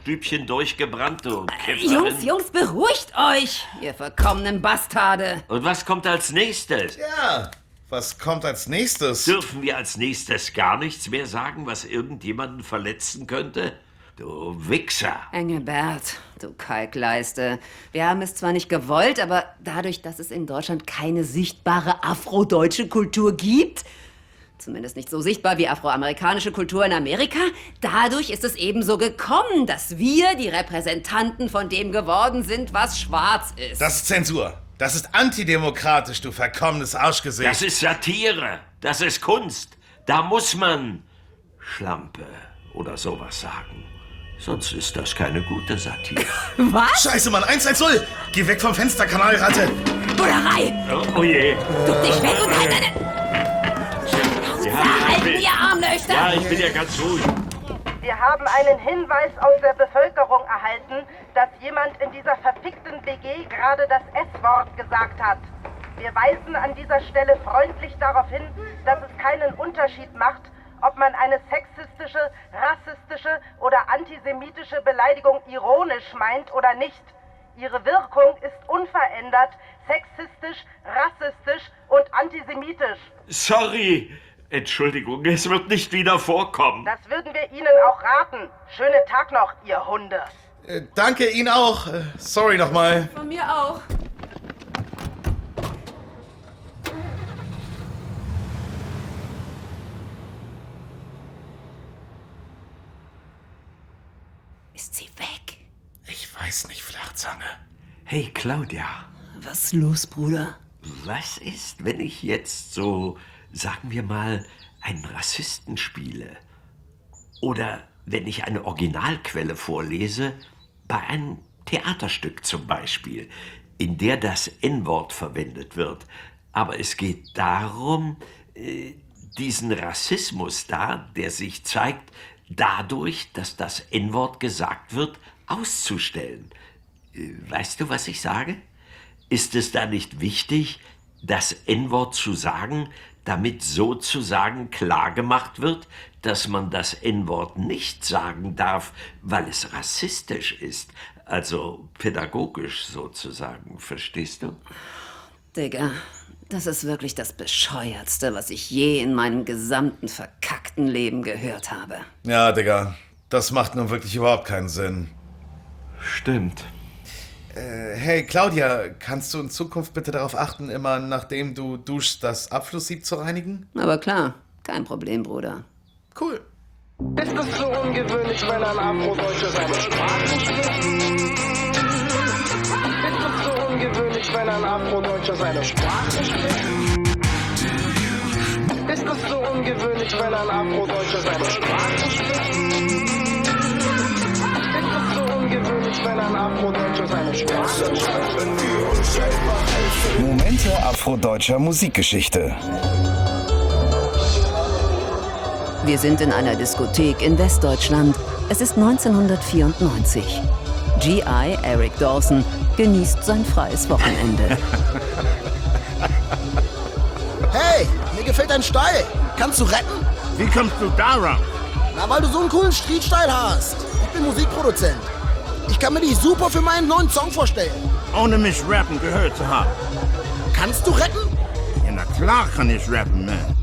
Stübchen durchgebrannt, du Jungs, Kifferin. beruhigt euch, ihr verkommenen Bastarde. Und was kommt als nächstes? Ja, was kommt als nächstes? Dürfen wir als nächstes gar nichts mehr sagen, was irgendjemanden verletzen könnte? Du Wichser. Engelbert, du Kalkleiste. Wir haben es zwar nicht gewollt, aber dadurch, dass es in Deutschland keine sichtbare afrodeutsche Kultur gibt, zumindest nicht so sichtbar wie afroamerikanische Kultur in Amerika, dadurch ist es eben so gekommen, dass wir die Repräsentanten von dem geworden sind, was schwarz ist. Das ist Zensur. Das ist antidemokratisch, du verkommenes Arschgesicht. Das ist Satire. Das ist Kunst. Da muss man Schlampe oder sowas sagen. Sonst ist das keine gute Satire. Was? Scheiße, Mann, 110! Geh weg vom Fenster, Kanalratte! Bullerei! Oh je. Duck dich weg und halt deine... Halten, ihr Armlöcher! Ja, ich bin ja ganz ruhig. Wir haben einen Hinweis aus der Bevölkerung erhalten, dass jemand in dieser verfickten WG gerade das S-Wort gesagt hat. Wir weisen an dieser Stelle freundlich darauf hin, dass es keinen Unterschied macht, ob man eine sexistische, rassistische oder antisemitische Beleidigung ironisch meint oder nicht. Ihre Wirkung ist unverändert, sexistisch, rassistisch und antisemitisch. Sorry. Entschuldigung, es wird nicht wieder vorkommen. Das würden wir Ihnen auch raten. Schönen Tag noch, ihr Hunde. Danke, Ihnen auch. Sorry nochmal. Von mir auch. Ist sie weg? Ich weiß nicht, Flachzange. Hey, Claudia. Was ist los, Bruder? Was ist, wenn ich jetzt so, sagen wir mal, einen Rassisten spiele? Oder wenn ich eine Originalquelle vorlese, bei einem Theaterstück zum Beispiel, in der das N-Wort verwendet wird. Aber es geht darum, diesen Rassismus da, der sich zeigt, dadurch, dass das N-Wort gesagt wird, auszustellen. Weißt du, was ich sage? Ist es da nicht wichtig, das N-Wort zu sagen, damit sozusagen klargemacht wird, dass man das N-Wort nicht sagen darf, weil es rassistisch ist, also pädagogisch sozusagen, verstehst du? Digga, das ist wirklich das Bescheuertste, was ich je in meinem gesamten verkackten Leben gehört habe. Ja, Digga, das macht nun wirklich überhaupt keinen Sinn. Stimmt. Hey, Claudia, kannst du in Zukunft bitte darauf achten, immer nachdem du duschst, das Abflusssieb zu reinigen? Aber klar, kein Problem, Bruder. Cool. Ist es so ungewöhnlich, wenn ein Afrodeutscher seine Sprache spricht? Ist es so ungewöhnlich, wenn ein Afrodeutscher seine Sprache spricht? Ist es so ungewöhnlich, wenn ein Afrodeutscher seine Sprache spricht? Ist es so ungewöhnlich, wenn ein Afrodeutscher seine Sprache spricht? Momente afrodeutscher Musikgeschichte. Wir sind in einer Diskothek in Westdeutschland. Es ist 1994. G.I. Eric Dawson genießt sein freies Wochenende. Hey, mir gefällt dein Style. Kannst du rappen? Wie kommst du darauf? Na, weil du so einen coolen Street-Style hast. Ich bin Musikproduzent. Ich kann mir dich super für meinen neuen Song vorstellen. Ohne mich rappen gehört zu haben. Kannst du rappen? Ja, na klar kann ich rappen, man.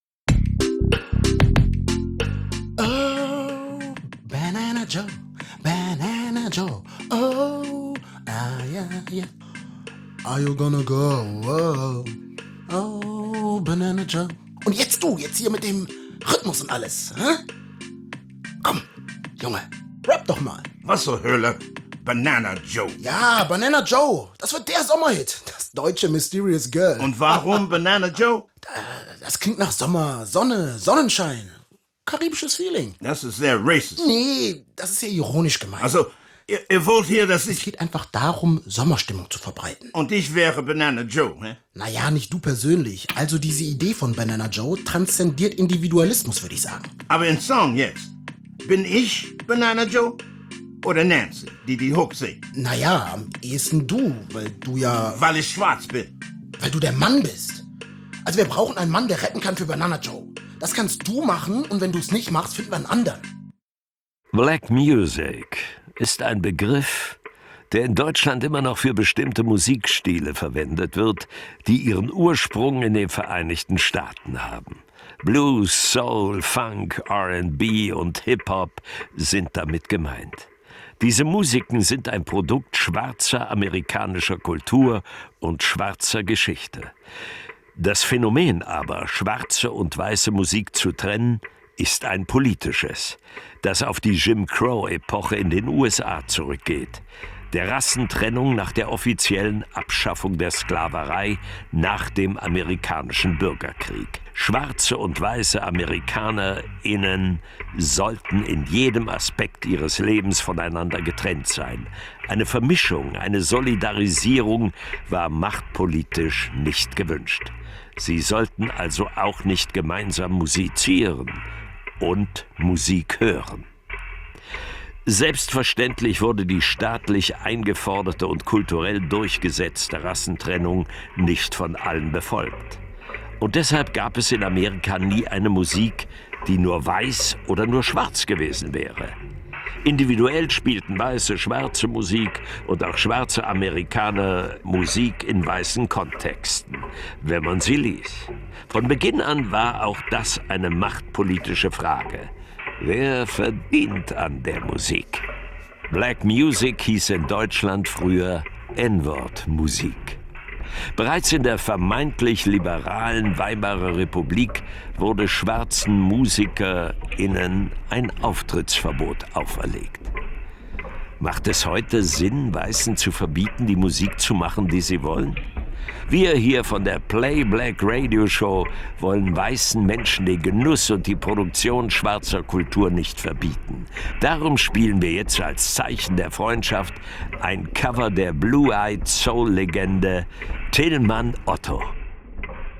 Oh, Banana Joe, Banana Joe. Oh, yeah, yeah. Are you gonna go? Oh, Banana Joe. Und jetzt du, jetzt hier mit dem Rhythmus und alles. Hä? Komm, Junge, rap doch mal. Was zur Hölle? Banana Joe. Ja, Banana Joe. Das wird der Sommerhit. Das deutsche Mysterious Girl. Und warum Banana Joe? Das klingt nach Sommer, Sonne, Sonnenschein. Karibisches Feeling. Das ist sehr racist. Nee, das ist ja ironisch gemeint. Also, ihr wollt hier, dass es ich... geht einfach darum, Sommerstimmung zu verbreiten. Und ich wäre Banana Joe, ne? Naja, nicht du persönlich. Also diese Idee von Banana Joe transzendiert Individualismus, würde ich sagen. Aber im Song jetzt. Bin ich Banana Joe? Oder Nancy, die die Hook singt? Naja, am ehesten du, weil du ja... Weil ich schwarz bin. Weil du der Mann bist. Also wir brauchen einen Mann, der rappen kann für Banana Joe. Das kannst du machen und wenn du es nicht machst, finden wir einen anderen. Black Music. ist ein Begriff, der in Deutschland immer noch für bestimmte Musikstile verwendet wird, die ihren Ursprung in den Vereinigten Staaten haben. Blues, Soul, Funk, R&B und Hip-Hop sind damit gemeint. Diese Musiken sind ein Produkt schwarzer amerikanischer Kultur und schwarzer Geschichte. Das Phänomen aber, schwarze und weiße Musik zu trennen, ist ein politisches, das auf die Jim Crow-Epoche in den USA zurückgeht, der Rassentrennung nach der offiziellen Abschaffung der Sklaverei nach dem amerikanischen Bürgerkrieg. Schwarze und weiße AmerikanerInnen sollten in jedem Aspekt ihres Lebens voneinander getrennt sein. Eine Vermischung, eine Solidarisierung war machtpolitisch nicht gewünscht. Sie sollten also auch nicht gemeinsam musizieren und Musik hören. Selbstverständlich wurde die staatlich eingeforderte und kulturell durchgesetzte Rassentrennung nicht von allen befolgt. Und deshalb gab es in Amerika nie eine Musik, die nur weiß oder nur schwarz gewesen wäre. Individuell spielten weiße, schwarze Musik und auch schwarze Amerikaner Musik in weißen Kontexten, wenn man sie ließ. Von Beginn an war auch das eine machtpolitische Frage. Wer verdient an der Musik? Black Music hieß in Deutschland früher N-Wort-Musik. Bereits in der vermeintlich liberalen Weimarer Republik wurde schwarzen MusikerInnen ein Auftrittsverbot auferlegt. Macht es heute Sinn, Weißen zu verbieten, die Musik zu machen, die sie wollen? Wir hier von der Play Black Radio Show wollen weißen Menschen den Genuss und die Produktion schwarzer Kultur nicht verbieten. Darum spielen wir jetzt als Zeichen der Freundschaft ein Cover der Blue-Eyed Soul-Legende Tillmann Otto.